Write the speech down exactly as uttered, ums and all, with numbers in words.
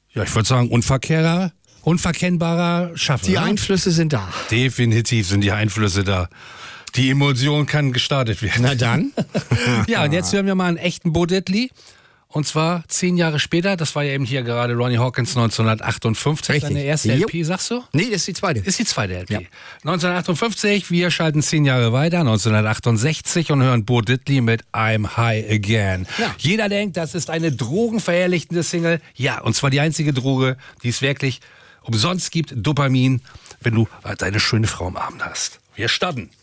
ja, ich würde sagen, unverkehrer, unverkennbarer Schaffen. Die oder? Einflüsse sind da. Definitiv sind die Einflüsse da. Die Emulsion kann gestartet werden. Na dann. Ja, und jetzt hören wir mal einen echten Bo Diddley. Und zwar zehn Jahre später, das war ja eben hier gerade Ronnie Hawkins neunzehnhundertachtundfünfzig, Richtig. seine erste Jo. L P, sagst du? Nee, das ist die zweite. Ist die zweite L P. Ja. neunzehnhundertachtundfünfzig, wir schalten zehn Jahre weiter, neunzehnhundertachtundsechzig und hören Bo Diddley mit I'm High Again. Ja. Jeder denkt, das ist eine drogenverherrlichende Single. Ja, und zwar die einzige Droge, die es wirklich umsonst gibt, Dopamin, wenn du deine schöne Frau am Abend hast. Wir starten.